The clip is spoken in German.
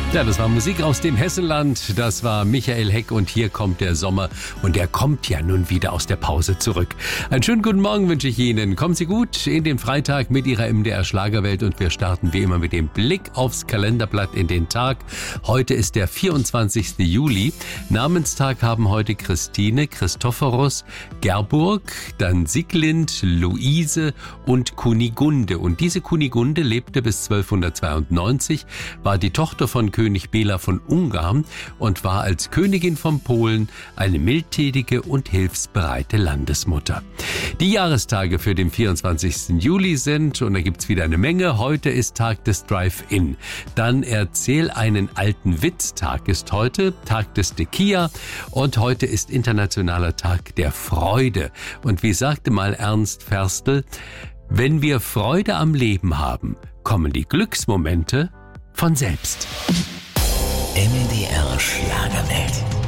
Ja, das war Musik aus dem Hessenland. Das war Michael Heck und hier kommt der Sommer. Und der kommt ja nun wieder aus der Pause zurück. Einen schönen guten Morgen wünsche ich Ihnen. Kommen Sie gut in den Freitag mit Ihrer MDR Schlagerwelt und wir starten wie immer mit dem Blick aufs Kalenderblatt in den Tag. Heute ist der 24. Juli. Namenstag haben heute Christine, Christophorus, Gerburg, dann Sieglind, Luise und Kunigunde. Und diese Kunigunde lebte bis 1292, war die Tochter von König Bela von Ungarn und war als Königin von Polen eine mildtätige und hilfsbereite Landesmutter. Die Jahrestage für den 24. Juli sind, und da gibt's wieder eine Menge, heute ist Tag des Drive-In. Dann Erzähl einen alten Witz, Tag ist heute, Tag des Tequila und heute ist Internationaler Tag der Freude. Und wie sagte mal Ernst Ferstel, wenn wir Freude am Leben haben, kommen die Glücksmomente von selbst. MDR Schlagerwelt.